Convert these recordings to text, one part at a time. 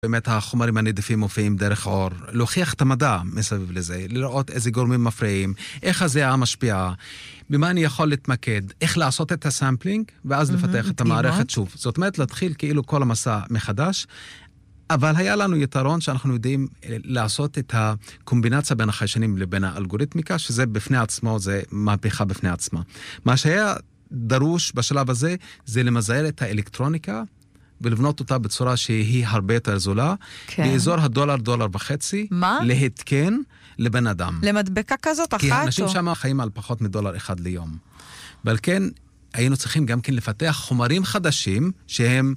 באמת החומרים הנדיפים מופיעים דרך אור, להוכיח את המדע מסביב לזה, לראות איזה גורמים מפריעים, איך הזיעה משפיעה, במה אני יכול להתמקד, איך לעשות את הסמפלינג, ואז לפתח את המערכת שוב. זאת אומרת, להתחיל כאילו כל המסע מחדש, אבל היה לנו יתרון שאנחנו יודעים לעשות את הקומבינציה בין החיישנים לבין האלגוריתמיקה, שזה בפני עצמו, זה מהפכה בפני עצמה. מה שהיה דרוש בשלב הזה, זה למזער את האלקטרוניקה, ולבנות אותה בצורה שהיא הרבה יותר זולה, באזור $1.5 להתקן לבן אדם. למדבקה כזאת אחת? כי האנשים שם חיים על פחות $1 ליום. ועל כן היינו צריכים גם כן לפתח חומרים חדשים, שהם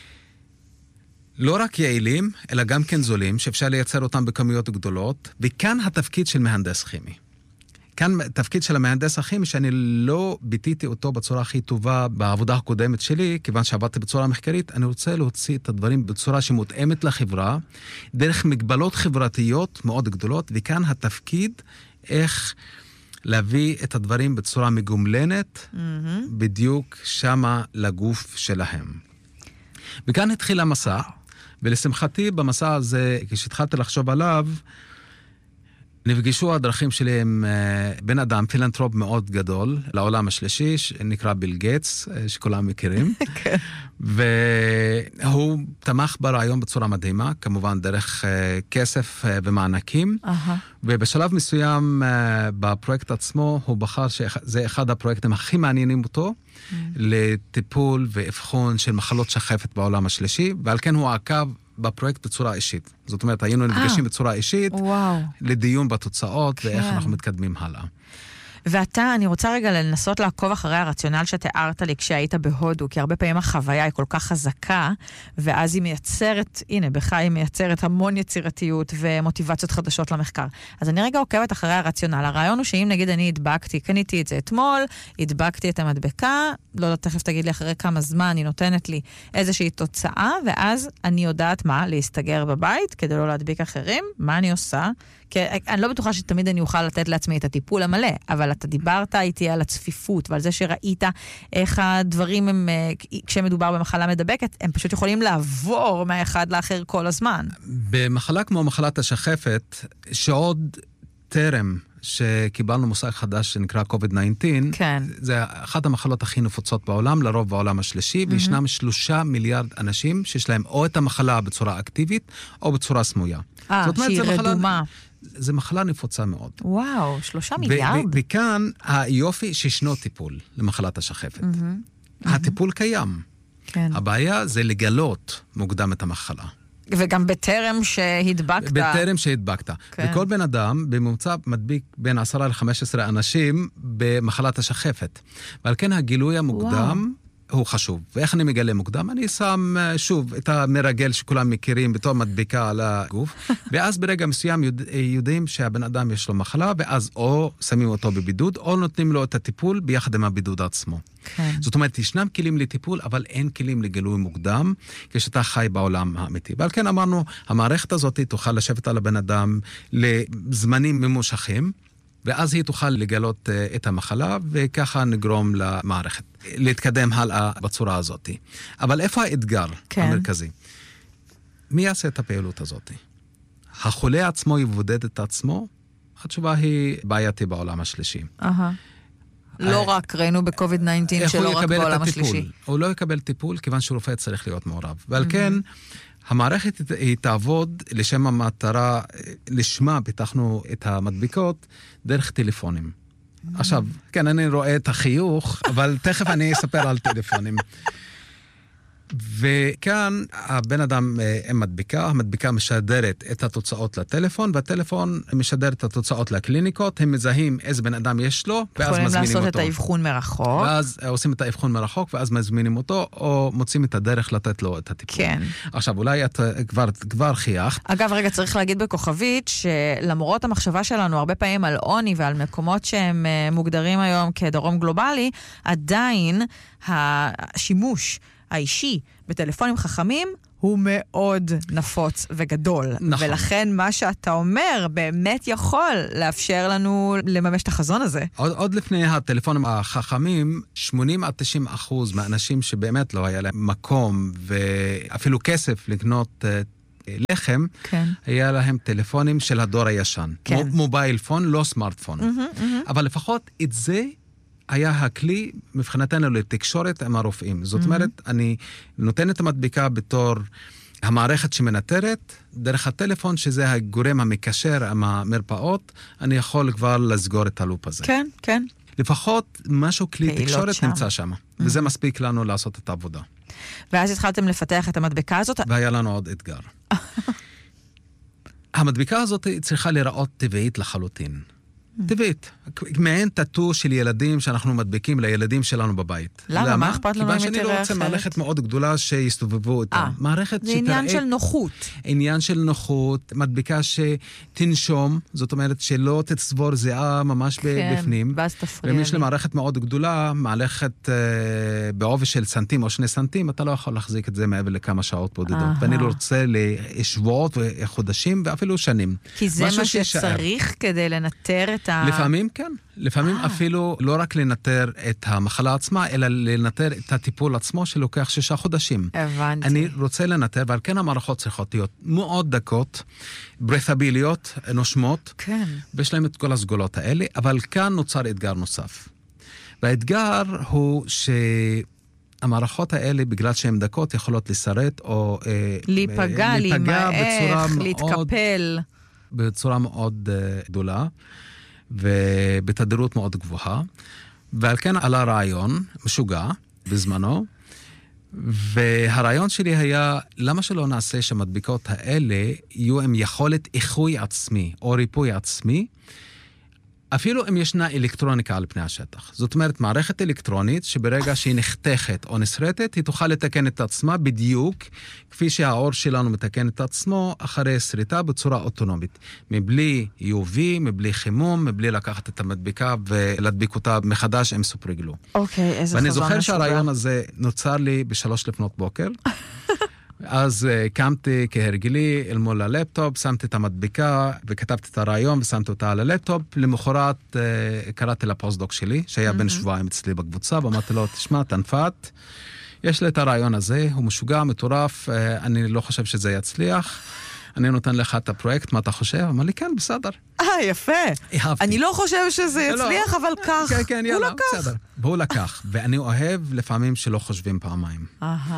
לא רק יעילים, אלא גם כן זולים, שאפשר לייצר אותם בכמויות גדולות, וכאן התפקיד של מהנדס כימי. כאן תפקיד של המהנדס הכימי, שאני לא ביטיתי אותו בצורה הכי טובה בעבודה הקודמת שלי, כיוון שעבדתי בצורה מחקרית, אני רוצה להוציא את הדברים בצורה שמותאמת לחברה, דרך מגבלות חברתיות מאוד גדולות, וכאן התפקיד איך להביא את הדברים בצורה מגומלנת, בדיוק שמה לגוף שלהם. וכאן התחיל המסע, ולשמחתי במסע הזה, כשהתחלתי לחשוב עליו, נפגשו הדרכים שלי עם בן אדם, פילנטרופ מאוד גדול, לעולם השלישי, שנקרא ביל גייטס, שכולם מכירים. והוא תמך ברעיון בצורה מדהימה, כמובן דרך כסף ומענקים. ובשלב מסוים בפרויקט עצמו, הוא בחר שזה אחד הפרויקטים הכי מעניינים אותו, לטיפול ואבחון של מחלות שחפת בעולם השלישי, ועל כן הוא עקב בפרויקט בצורה אישית. זאת אומרת, היינו נפגשים בצורה אישית, לדיון בתוצאות, ואיך אנחנו מתקדמים הלאה. ואתה, אני רוצה רגע לנסות לעקוב אחרי הרציונל שתיארת לי כשהיית בהודו, כי הרבה פעמים החוויה היא כל כך חזקה, ואז היא מייצרת, הנה, בך היא מייצרת המון יצירתיות ומוטיבציות חדשות למחקר. אז אני רגע עוקבת אחרי הרציונל. הרעיון הוא שאם נגיד אני הדבקתי, קניתי את זה אתמול, הדבקתי את המדבקה, לא יודעת, תכף תגיד לי אחרי כמה זמן היא נותנת לי איזושהי תוצאה, ואז אני יודעת מה, להסתגר בבית כדי לא להדביק אחרים, מה אני עושה? כי אני לא בטוחה שתמיד אני אוכל לתת לעצמי את הטיפול המלא, אבל אתה דיברת איתי על הצפיפות, ועל זה שראית איך הדברים הם, כשמדובר במחלה מדבקת, הם פשוט יכולים לעבור מהאחד לאחר כל הזמן. במחלה כמו מחלת השחפת, שעוד טרם שקיבלנו מושג חדש שנקרא COVID-19, כן. זה אחת המחלות הכי נפוצות בעולם, לרוב בעולם השלישי, וישנם 3 מיליארד אנשים שיש להם או את המחלה בצורה אקטיבית, או בצורה סמויה. שהיא רדומה. זה מחלה נפוצה מאוד. וואו, 3 מיליארד? וכאן היופי שישנו טיפול למחלת השחפת. הטיפול קיים. כן. הבעיה זה לגלות מוקדם את המחלה. וגם בטרם שהדבקת. בטרם שהדבקת. כן. וכל בן אדם בממוצע מדביק בין 10 ל-15 אנשים במחלת השחפת. ועל כן הגילוי המוקדם הוא חשוב. ואיך אני מגלה מוקדם? אני שם שוב את המרגל שכולם מכירים בתור מדביקה על הגוף, ואז ברגע מסוים יודעים שהבן אדם יש לו מחלה, ואז או שמים אותו בבידוד, או נותנים לו את הטיפול ביחד עם הבידוד עצמו. כן. זאת אומרת, ישנם כלים לטיפול, אבל אין כלים לגילוי מוקדם, כשאתה חי בעולם האמיתי. ועל כן אמרנו, המערכת הזאת תוכל לשבת על הבן אדם לזמנים ממושכים, ואז היא תוכל לגלות את המחלה, וככה נגרום למערכת להתקדם הלאה בצורה הזאת. אבל איפה האתגר המרכזי? מי יעשה את הפעילות הזאת? החולה עצמו יבודד את עצמו? התשובה היא בעייתי בעולם השלישי. לא רק ראינו בקוביד-19 שלא רק בעולם השלישי. הוא לא יקבל טיפול, כיוון שרופא צריך להיות מעורב. ועל כן, המערכת היא תעבוד לשם המטרה, לשמה פיתחנו את המדביקות דרך טלפונים. עכשיו, כן, אני רואה את החיוך, אבל תכף אני אספר על טלפונים. וכאן הבן אדם מדביקה, המדביקה משדרת את התוצאות לטלפון, והטלפון משדר את התוצאות לקליניקות, הם מזהים איזה בן אדם יש לו, ואז מזמינים אותו. יכולים לעשות את האבחון מרחוק. ואז עושים את האבחון מרחוק, ואז מזמינים אותו, או מוצאים את הדרך לתת לו את הטיפול. כן. עכשיו, אולי את כבר חייך. אגב, רגע, צריך להגיד בכוכבית, שלמרות המחשבה שלנו הרבה פעמים על עוני ועל מקומות שהם מוגדרים היום כדרום גלובלי, עדיין השימוש האישי בטלפונים חכמים הוא מאוד נפוץ וגדול. נכון. ולכן מה שאתה אומר באמת יכול לאפשר לנו לממש את החזון הזה. עוד לפני הטלפונים החכמים, 80-90% מהאנשים שבאמת לא היה להם מקום ואפילו כסף לקנות לחם, כן. היה להם טלפונים של הדור הישן. כן. מובייל פון, לא סמארטפון. אבל לפחות את זה היה הכלי מבחינתנו לתקשורת עם הרופאים. זאת אומרת, אני נותן את המדבקה בתור המערכת שמנטרת, דרך הטלפון, שזה הגורם המקשר עם המרפאות, אני יכול כבר לסגור את הלופ הזה. כן, כן. לפחות משהו כלי תקשורת שם. נמצא שם. וזה מספיק לנו לעשות את העבודה. ואז התחלתם לפתח את המדבקה הזאת? והיה לנו עוד אתגר. המדבקה הזאת צריכה להיראות טבעית לחלוטין. טבעית. מעין טאטו של ילדים שאנחנו מדבקים לילדים שלנו בבית. למה? מה אכפת לנו אם היא תראה אחרת? כיוון שאני לא רוצה מערכת מאוד גדולה שיסתובבו אותה. מערכת זה עניין של נוחות. עניין של נוחות, מדבקה שתנשום, זאת אומרת שלא תצבור זיעה ממש בפנים. ואז תפריע לי. ומי יש לי מערכת מאוד גדולה, מערכת בעובי של סנטים או 2 סנטים, אתה לא יכול להחזיק את זה מעבר לכמה שעות בודדות. ואני לא רוצה לשבועות וחודשים ואפילו שנים. כי זה מה שצריך כדי לנטר את לפעמים כן. לפעמים אפילו לא רק לנטר את המחלה עצמה, אלא לנטר את הטיפול עצמו שלוקח 6 חודשים. הבנתי. אני רוצה לנטר, ועל כן המערכות צריכות להיות מאוד דקות, ברת'ביליות, נושמות, כן. ויש להם את כל הסגולות האלה, אבל כאן נוצר אתגר נוסף. והאתגר הוא שהמערכות האלה, בגלל שהן דקות, יכולות לסרט או להיפגע, להימעך, להתקפל. בצורה מאוד גדולה. ובתדירות מאוד גבוהה, ועל כן עלה רעיון משוגע בזמנו, והרעיון שלי היה, למה שלא נעשה שהמדבקות האלה יהיו עם יכולת איחוי עצמי או ריפוי עצמי, אפילו אם ישנה אלקטרוניקה על פני השטח. זאת אומרת, מערכת אלקטרונית שברגע שהיא נחתכת או נסרטת, היא תוכל לתקן את עצמה בדיוק, כפי שהאור שלנו מתקן את עצמו, אחרי סריטה בצורה אוטונומית. מבלי UV, מבלי חימום, מבלי לקחת את המדבקה ולהדביק אותה מחדש עם סופרגלו. אוקיי, איזה חזון משוגע. ואני זוכר שהרעיון הזה נוצר לי ב3 לפנות בוקר. אז קמתי כהרגלי אל מול הלפטופ, שמתי את המדבקה וכתבתי את הרעיון ושמתי אותה על הלפטופ. למחרת קראתי לפוסט-דוק שלי, שהיה בין שבועיים אצלי בקבוצה, ואמרתי לו, תשמע, תנפת, יש לי את הרעיון הזה, הוא משוגע, מטורף, אני לא חושב שזה יצליח, אני נותן לך את הפרויקט, מה אתה חושב? אמר לי, כן, בסדר. יפה. אהבתי. אני לא חושב שזה יצליח, אבל כך. כן, כן, יאללה, בסדר. והוא לקח, ואני אוהב לפעמים שלא חושבים פעמיים.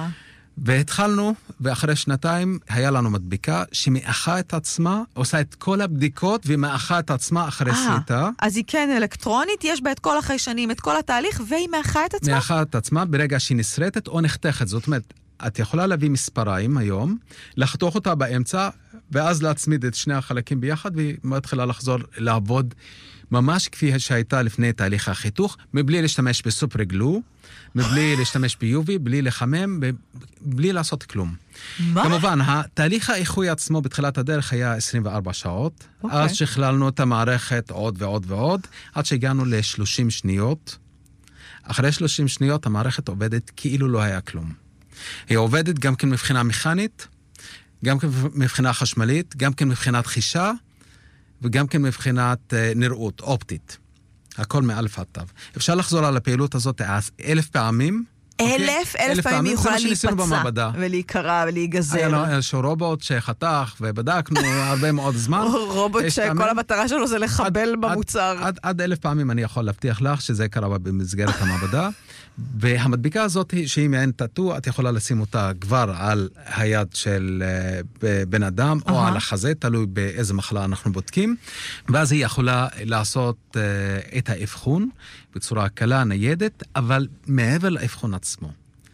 והתחלנו, ואחרי 2 היה לנו מדבקה שמאחה את עצמה, עושה את כל הבדיקות ומאחה את עצמה אחרי סריטה. אז היא כן אלקטרונית, יש בה את כל החיישנים, את כל התהליך, והיא מאחה את עצמה? מאחה את עצמה ברגע שהיא נסרטת או נחתכת. זאת אומרת, את יכולה להביא מספריים היום, לחתוך אותה באמצע, ואז להצמיד את 2 החלקים ביחד, והיא מתחילה לחזור לעבוד ממש כפי שהייתה לפני תהליך החיתוך, מבלי להשתמש בסופרגלו, מבלי להשתמש ב-UV, בלי לחמם, בלי לעשות כלום. מה? כמובן, התהליך האיחוי עצמו בתחילת הדרך היה 24 שעות, אז שכללנו את המערכת עוד ועוד ועוד, עד שהגענו ל-30 שניות. אחרי 30 שניות המערכת עובדת כאילו לא היה כלום. היא עובדת גם כן מבחינה מכנית, גם כן מבחינה חשמלית, גם כן מבחינת חישה, וגם כן מבחינת נראות, אופטית. הכל מאלף עד תו. אפשר לחזור על הפעילות הזאת 1,000 פעמים. 1,000 פעמים היא יכולה להיפצע ולהיקרא ולהיגזר. היה לו איזשהו רובוט שחתך ובדקנו הרבה מאוד זמן. רובוט שכל המטרה שלו זה לחבל במוצר. עד 1,000 פעמים אני יכול להבטיח לך שזה קרה במסגרת המעבדה. והמדבקה הזאת שהיא מעין טאטו, את יכולה לשים אותה כבר על היד של בן אדם או על החזה, תלוי באיזה מחלה אנחנו בודקים. ואז היא יכולה לעשות את האבחון בצורה קלה, ניידת, אבל מעבר לאבחון עצמו.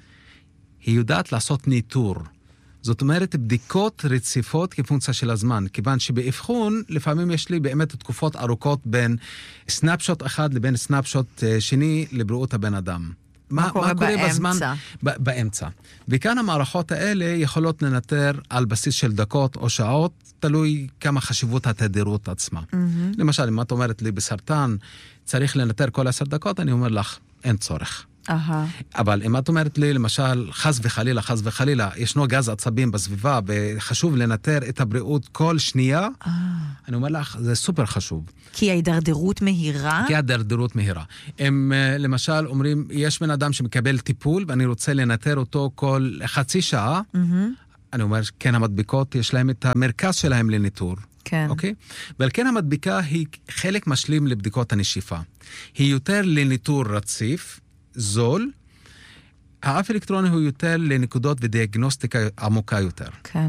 היא יודעת לעשות ניטור. זאת אומרת, בדיקות רציפות כפונקציה של הזמן, כיוון שבאבחון, לפעמים יש לי באמת תקופות ארוכות בין סנאפשוט אחד לבין סנאפשוט שני לבריאות הבן אדם. מה קורה בזמן? באמצע. וכאן המערכות האלה יכולות לנטר על בסיס של דקות או שעות, תלוי כמה חשיבות התדירות עצמה. למשל, אם את אומרת לי בסרטן, צריך לנטר כל 10 דקות, אני אומר לך, אין צורך. אבל אם את אומרת לי, למשל, חס וחלילה, ישנו גז עצבים בסביבה, וחשוב לנטר את הבריאות כל שנייה, אני אומר לך, זה סופר חשוב. כי ההידרדרות מהירה? כי ההידרדרות מהירה. הם למשל אומרים, יש בן אדם שמקבל טיפול, ואני רוצה לנטר אותו כל חצי שעה, אני אומר, כן, המדבקות, יש להם את המרכז שלהם לניטור. כן. אוקיי? ועל כן המדבקה היא חלק משלים לבדיקות הנשיפה. היא יותר לניטור רציף, זול. האף אלקטרוני הוא יותר לנקודות ודיאגנוסטיקה עמוקה יותר. כן.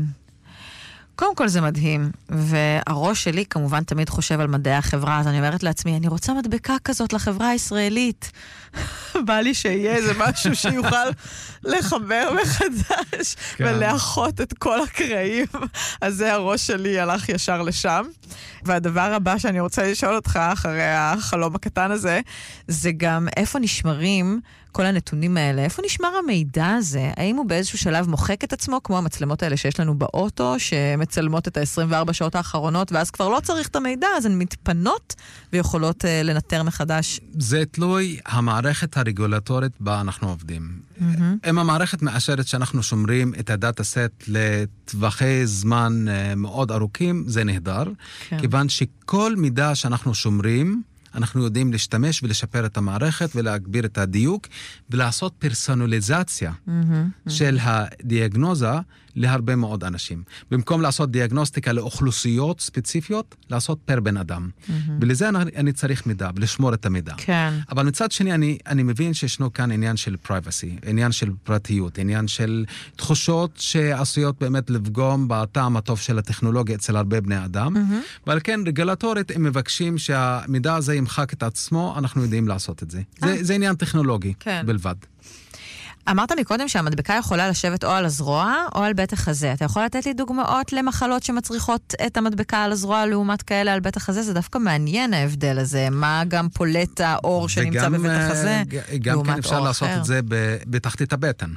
קודם כל זה מדהים, והראש שלי כמובן תמיד חושב על מדעי החברה, אז אני אומרת לעצמי, אני רוצה מדבקה כזאת לחברה הישראלית. בא לי שיהיה איזה משהו שיוכל לחבר מחדש, ולאחות את כל הקרעים. אז זה הראש שלי הלך ישר לשם. והדבר הבא שאני רוצה לשאול אותך, אחרי החלום הקטן הזה, זה גם איפה נשמרים כל הנתונים האלה, איפה נשמר המידע הזה? האם הוא באיזשהו שלב מוחק את עצמו, כמו המצלמות האלה שיש לנו באוטו, שמצלמות את ה-24 שעות האחרונות, ואז כבר לא צריך את המידע, אז הן מתפנות ויכולות לנטר מחדש? זה תלוי המערכת הרגולטורית בה אנחנו עובדים. אם המערכת מאשרת שאנחנו שומרים את הדאטה סט לטווחי זמן מאוד ארוכים, זה נהדר, כיוון שכל מידע שאנחנו שומרים, אנחנו יודעים להשתמש ולשפר את המערכת ולהגביר את הדיוק ולעשות פרסונליזציה של הדיאגנוזה להרבה מאוד אנשים. במקום לעשות דיאגנוסטיקה לאוכלוסיות ספציפיות, לעשות פר בן אדם. ולזה אני צריך מידע, ולשמור את המידע. כן. אבל מצד שני, אני מבין שישנו כאן עניין של privacy, עניין של פרטיות, עניין של תחושות שעשויות באמת לפגום בטעם הטוב של הטכנולוגיה אצל הרבה בני אדם. ועל כן, רגולטורית, הם מבקשים שהמידע הזה ימחק את עצמו, אנחנו יודעים לעשות את זה. זה עניין טכנולוגי בלבד. אמרת מקודם שהמדבקה יכולה לשבת או על הזרוע או על בית החזה. אתה יכול לתת לי דוגמאות למחלות שמצריכות את המדבקה על הזרוע לעומת כאלה על בית החזה? זה דווקא מעניין ההבדל הזה. מה גם פולט האור שנמצא בבית החזה גם כן אפשר לעשות את זה בתחתית הבטן.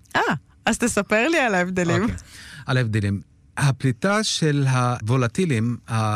אז תספר לי על ההבדלים. על ההבדלים. הפליטה של הוולטילים,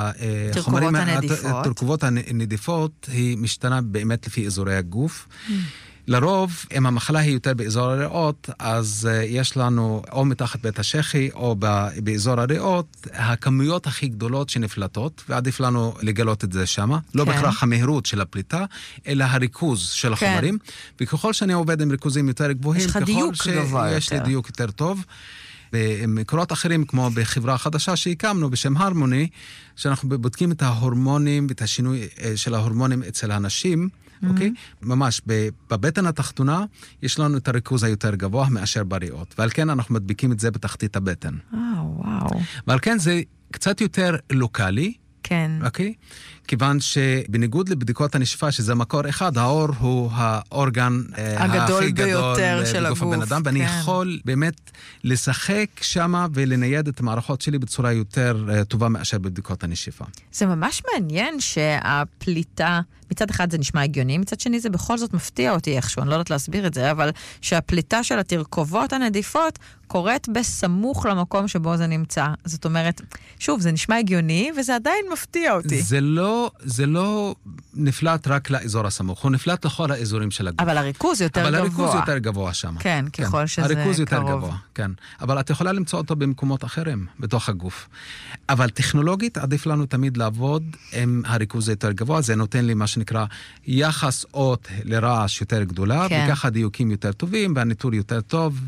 התרכובות הנדיפות, היא משתנה באמת לפי אזורי הגוף. לרוב, אם המחלה היא יותר באזור הריאות, אז יש לנו או מתחת בית השחי או באזור הריאות, הכמויות הכי גדולות שנפלטות, ועדיף לנו לגלות את זה שמה. לא בהכרח המהירות של הפליטה, אלא הריכוז של החומרים. וככל שאני עובד עם ריכוזים יותר גבוהים, ככל שיש לי דיוק יותר טוב, במקורות אחרים, כמו בחברה חדשה שהקמנו בשם הרמוני, שאנחנו בודקים את ההורמונים ואת השינוי של ההורמונים אצל האנשים, אוקיי? ממש, בבטן התחתונה יש לנו את הריכוז היותר גבוה מאשר בריאות, ועל כן אנחנו מדביקים את זה בתחתית הבטן. וואו. ועל כן זה קצת יותר לוקלי, כן. אוקיי? כיוון שבניגוד לבדיקות הנשיפה, שזה מקור אחד, האור הוא האורגן הכי גדול בגוף הבן אדם, ואני יכול באמת לשחק שמה ולנייד את המערכות שלי בצורה יותר טובה מאשר בבדיקות הנשיפה. זה ממש מעניין שהפליטה, מצד אחד זה נשמע הגיוני, מצד שני זה בכל זאת מפתיע אותי איכשהו, אני לא יודעת להסביר את זה, אבל שהפליטה של התרכובות הנדיפות קורית בסמוך למקום שבו זה נמצא. זאת אומרת, שוב, זה נשמע הגיוני, וזה עדיין מפתיע אותי. זה לא נפלט רק לאזור הסמוך, הוא נפלט לכל האזורים של הגוף. אבל הריכוז יותר גבוה. אבל הריכוז יותר גבוה שם. כן, ככל שזה קרוב. הריכוז יותר גבוה, כן. אבל את יכולה למצוא אותו במקומות אחרים, בתוך הגוף. אבל טכנולוגית עדיף לנו תמיד לעבוד עם הריכוז יותר גבוה, זה נותן לי מה שנקרא יחס אות לרעש יותר גדולה, וככה דיוקים יותר טובים, והניטור יותר טוב,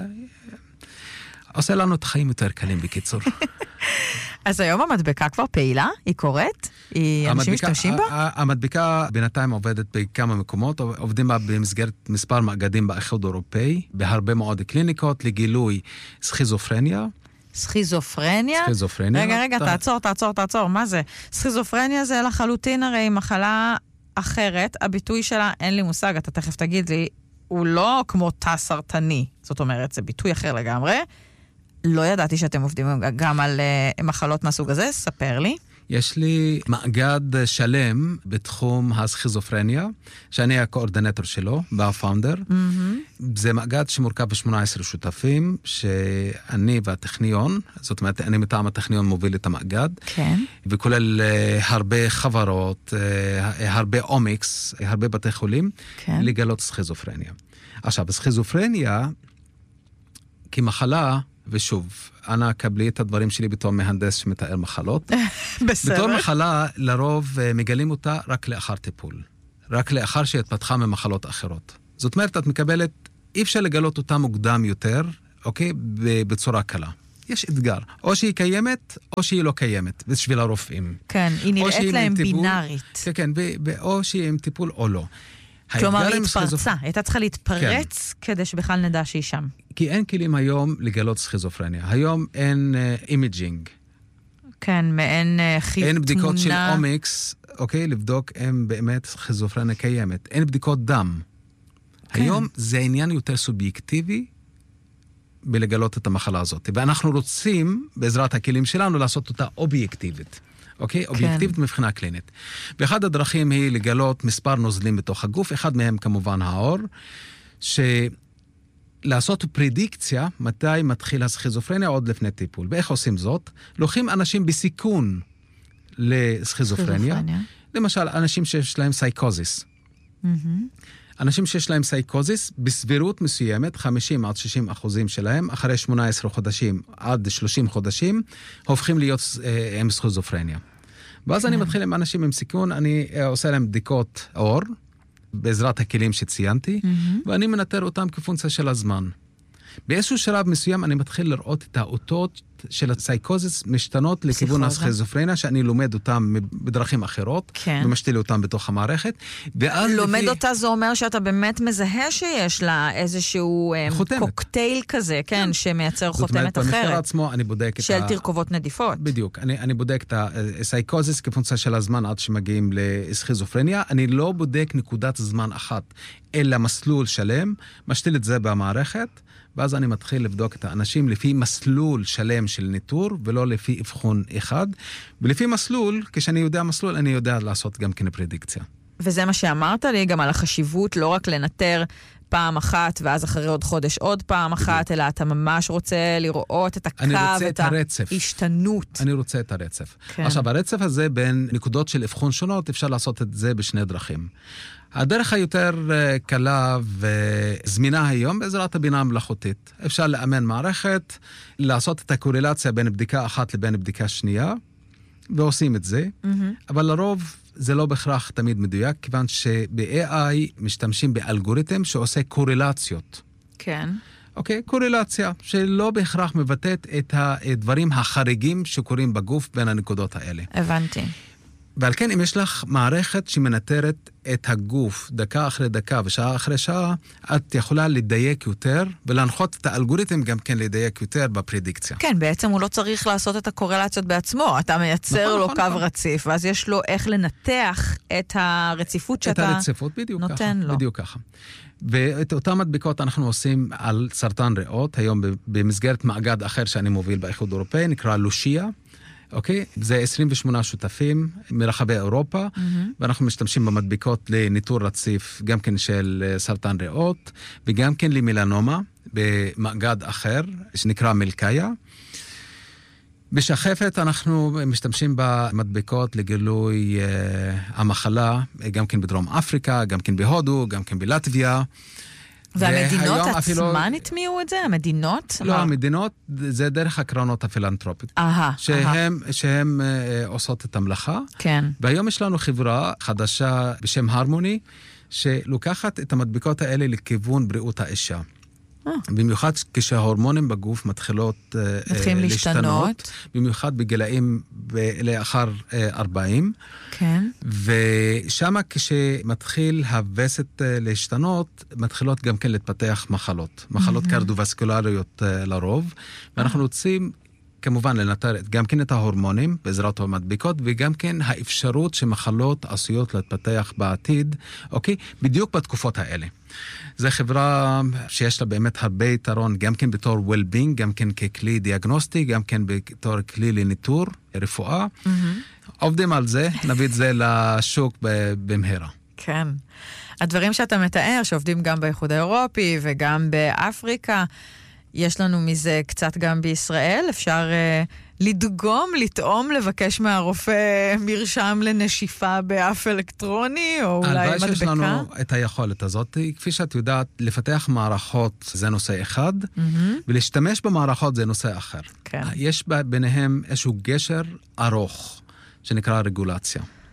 עושה לנו את החיים יותר קלים בקיצור. אז היום המדבקה כבר פעילה? היא קורית? אנשים משתמשים בה? המדבקה בינתיים עובדת בכמה מקומות, עובדים בה במסגרת מספר מאגדים באיחוד אירופאי, בהרבה מאוד קליניקות לגילוי סכיזופרניה. סכיזופרניה? סכיזופרניה. רגע, תעצור, מה זה? סכיזופרניה זה לחלוטין הרי מחלה אחרת, הביטוי שלה אין לי מושג, אתה תכף תגיד לי, הוא לא כמו תא סרטני, זאת אומרת, זה ביטוי אחר לגמרי. לא ידעתי שאתם עובדים גם על מחלות מהסוג הזה, ספר לי. יש לי מאגד שלם בתחום הסכיזופרניה, שאני הקואורדינטור שלו, והפאונדר. זה מאגד שמורכב ב-18 שותפים, שאני והטכניון, זאת אומרת, אני מטעם הטכניון מוביל את המאגד, כן. וכולל הרבה חברות, הרבה אומיקס, הרבה בתי חולים, כן. לגלות סכיזופרניה. עכשיו, סכיזופרניה, כמחלה, ושוב, אנא קבלי את הדברים שלי בתור מהנדס שמתאר מחלות. בסדר. בתור מחלה, לרוב מגלים אותה רק לאחר טיפול. רק לאחר שהתפתחה ממחלות אחרות. זאת אומרת, את מקבלת, אי אפשר לגלות אותה מוקדם יותר, אוקיי? בצורה קלה. יש אתגר. או שהיא קיימת, או שהיא לא קיימת, בשביל הרופאים. כן, היא נראית להם בינארית. כן, או שהיא עם טיפול או לא. כלומר, היא התפרצה. הייתה צריכה להתפרץ כדי שבכלל נדע שהיא שם. כי אין כלים היום לגלות סכיזופרניה. היום אין אימג'ינג. כן, מעין תמונה. אין בדיקות של אומיקס, אוקיי, לבדוק אם באמת סכיזופרניה קיימת. אין בדיקות דם. היום זה עניין יותר סובייקטיבי בלגלות את המחלה הזאת. ואנחנו רוצים, בעזרת הכלים שלנו, לעשות אותה אובייקטיבית. אוקיי? אובייקטיבית מבחינה קלינית. ואחד הדרכים היא לגלות מספר נוזלים בתוך הגוף, אחד מהם כמובן העור, לעשות פרדיקציה מתי מתחיל הסכיזופרניה עוד לפני טיפול. ואיך עושים זאת? לוקחים אנשים בסיכון לסכיזופרניה, למשל אנשים שיש להם סייקוזיס. אנשים שיש להם סייקוזיס, בסבירות מסוימת, 50-60% שלהם, אחרי 18 חודשים עד 30 חודשים, הופכים להיות עם סכיזופרניה. ואז אני מתחיל עם אנשים עם סיכון, אני עושה להם בדיקות עור, בעזרת הכלים שציינתי, ואני מנטר אותם כפונקציה של הזמן. באיזשהו שלב מסוים אני מתחיל לראות את האותות של הסייקוזיס משתנות לכיוון הסכיזופרניה, שאני לומד אותם בדרכים אחרות, ומשתיל אותם בתוך המערכת. לומד אותה זה אומר שאתה באמת מזהה שיש לה איזשהו קוקטייל כזה, כן, שמייצר חותמת אחרת. במחקר עצמו אני בודק של תרכובות נדיפות. בדיוק, אני בודק את הסייקוזיס כפונקציה של הזמן עד שמגיעים לסכיזופרניה. אני לא בודק נקודת זמן אחת, אלא מסלול שלם, משתיל את זה במערכת, ואז אני מתחיל לבדוק את האנשים לפי מסלול שלם של ניטור, ולא לפי אבחון אחד. ולפי מסלול, כשאני יודע מסלול, אני יודע לעשות גם כן פרדיקציה. וזה מה שאמרת לי, גם על החשיבות, לא רק לנטר פעם אחת, ואז אחרי עוד חודש עוד פעם אחת, אלא אתה ממש רוצה לראות את הקו, את ההשתנות. אני רוצה את הרצף. עכשיו, הרצף הזה בין נקודות של אבחון שונות, אפשר לעשות את זה בשני דרכים. הדרך היותר קלה וזמינה היום בעזרת הבינה המלאכותית. אפשר לאמן מערכת, לעשות את הקורלציה בין בדיקה אחת לבין בדיקה שנייה, ועושים את זה. אבל לרוב זה לא בהכרח תמיד מדויק, כיוון שב-AI משתמשים באלגוריתם שעושה קורלציות. כן. אוקיי? קורלציה, שלא בהכרח מבטאת את הדברים החריגים שקורים בגוף בין הנקודות האלה. הבנתי. ועל כן, אם יש לך מערכת שמנטרת את הגוף דקה אחרי דקה ושעה אחרי שעה, את יכולה לדייק יותר, ולהנחות את האלגוריתם גם כן לדייק יותר בפרדיקציה. כן, בעצם הוא לא צריך לעשות את הקורלציות בעצמו, אתה מייצר לו קו רציף, ואז יש לו איך לנתח את הרציפות שאתה את הרציפות, בדיוק נותן ככה, לו. בדיוק ככה. ואת אותם מדבקות אנחנו עושים על סרטן ריאות, היום במסגרת מאגד אחר שאני מוביל באיחוד האירופאי, נקרא לושיה, אוקיי? זה 28 שותפים מרחבי אירופה, ואנחנו משתמשים במדבקות לניטור רציף, גם כן של סרטן ריאות, וגם כן למלנומה, במאגד אחר, שנקרא מלקאיה. בשחפת אנחנו משתמשים במדבקות לגילוי המחלה, גם כן בדרום אפריקה, גם כן בהודו, גם כן בלטביה. והמדינות עצמן התמיעו את זה? המדינות? לא, המדינות זה דרך הקרנות הפילנטרופית. שהן עושות את המלאכה. כן. והיום יש לנו חברה חדשה בשם הרמוני, שלוקחת את המדבקות האלה לכיוון בריאות האישה. במיוחד כשההורמונים בגוף מתחילים להשתנות, במיוחד בגילאים לאחר 40. כן. ושמה כשמתחיל הווסת להשתנות, מתחילות גם כן להתפתח מחלות קרדיו-וסקולריות לרוב, ואנחנו רוצים כמובן לנטר גם כן את ההורמונים בעזרת המדבקות, וגם כן האפשרות שמחלות עשויות להתפתח בעתיד, אוקיי? בדיוק בתקופות האלה. זו חברה שיש לה באמת הרבה יתרון, גם כן בתור well-being, גם כן ככלי דיאגנוסטי, גם כן בתור כלי לניטור, רפואה. עובדים על זה, נביא את זה לשוק במהרה. כן. הדברים שאתה מתאר, שעובדים גם באיחוד האירופי וגם באפריקה, יש לנו מזה קצת גם בישראל, אפשר לדגום, לטעום, לבקש מהרופא מרשם לנשיפה באף אלקטרוני, או אולי מדבקה. הלוואי שיש לנו את היכולת הזאת, כפי שאת יודעת, לפתח מערכות זה נושא אחד, ולהשתמש במערכות זה נושא אחר. כן. יש ביניהם איזשהו גשר ארוך, שנקרא רגולציה.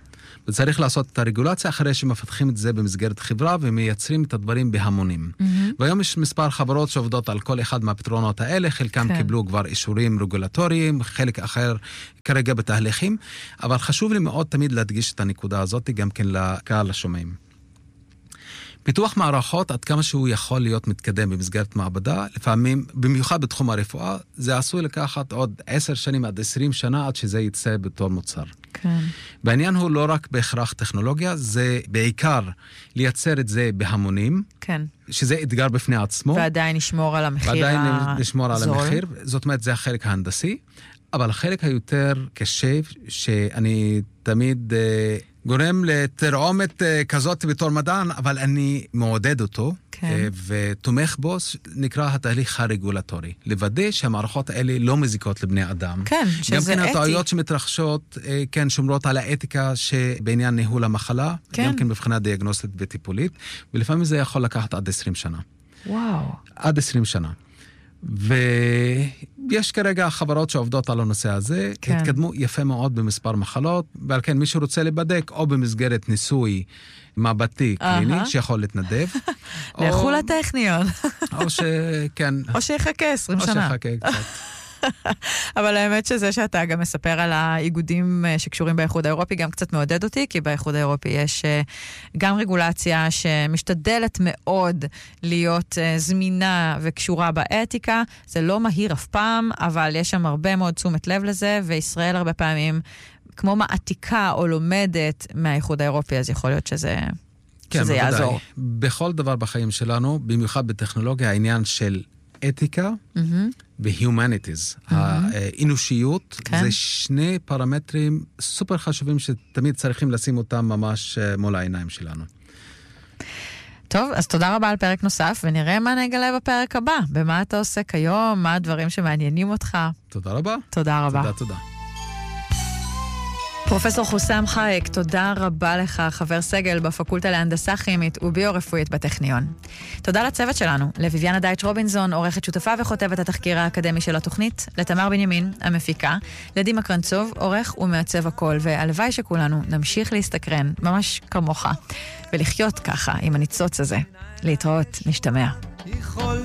וצריך לעשות את הרגולציה אחרי שמפתחים את זה במסגרת חברה ומייצרים את הדברים בהמונים. והיום יש מספר חברות שעובדות על כל אחד מהפתרונות האלה, חלקם קיבלו כבר אישורים רגולטוריים, חלק אחר כרגע בתהליכים, אבל חשוב לי מאוד תמיד להדגיש את הנקודה הזאת גם כן לקהל השומעים. פיתוח מערכות, עד כמה שהוא יכול להיות מתקדם במסגרת מעבדה, לפעמים, במיוחד בתחום הרפואה, זה עשוי לקחת עוד 10 שנים עד 20 שנה עד שזה יצא בתור מוצר. כן. בעניין הוא לא רק בהכרח טכנולוגיה, זה בעיקר לייצר את זה בהמונים, כן. שזה אתגר בפני עצמו. ועדיין נשמור על המחיר הזול. ועדיין נשמור על המחיר, זאת אומרת, זה החלק ההנדסי, אבל החלק היותר קשה, שאני תמיד גורם לתרעומת כזאת בתור מדען, אבל אני מעודד אותו, כן. ותומך בו, נקרא התהליך הרגולטורי. לוודא שהמערכות האלה לא מזיקות לבני אדם. כן, שזה אתי. גם כן הטעויות שמתרחשות, כן, שומרות על האתיקה שבעניין ניהול המחלה, כן. גם כן מבחינה דיאגנוסטית וטיפולית, ולפעמים זה יכול לקחת עד 20 שנה. וואו. עד 20 שנה. ויש כרגע חברות שעובדות על הנושא הזה, כן. התקדמו יפה מאוד במספר מחלות, ועל כן מי שרוצה לבדק, או במסגרת ניסוי מעבדתי קליני, שיכול להתנדב. לכו לטכניון. או שכן. או שיחכה 20 שנה. או שיחכה קצת. אבל האמת שזה שאתה גם מספר על האיגודים שקשורים באיחוד האירופי, גם קצת מעודד אותי, כי באיחוד האירופי יש גם רגולציה שמשתדלת מאוד להיות זמינה וקשורה באתיקה. זה לא מהיר אף פעם, אבל יש שם הרבה מאוד תשומת לב לזה, וישראל הרבה פעמים כמו מעתיקה או לומדת מהאיחוד האירופי, אז יכול להיות שזה יעזור. בכל דבר בחיים שלנו, במיוחד בטכנולוגיה, העניין של אתיקה ו-humanities, האנושיות, זה שני פרמטרים סופר חשובים שתמיד צריכים לשים אותם ממש מול העיניים שלנו. טוב, אז תודה רבה על פרק נוסף, ונראה מה נגלה בפרק הבא. במה אתה עושה כיום, מה הדברים שמעניינים אותך. תודה רבה. תודה רבה. תודה. פרופסור חוסם חייק, תודה רבה לך, חבר סגל בפקולטה להנדסה כימית וביו-רפואית בטכניון. תודה לצוות שלנו, לויביאנה דייטש רובינזון, עורכת שותפה וכותבת התחקיר האקדמי של התוכנית, לתמר בנימין, המפיקה, לדימה קרנצוב, עורך ומעצב הכל, והלוואי שכולנו נמשיך להסתקרן, ממש כמוך, ולחיות ככה עם הניצוץ הזה. להתראות, נשתמע.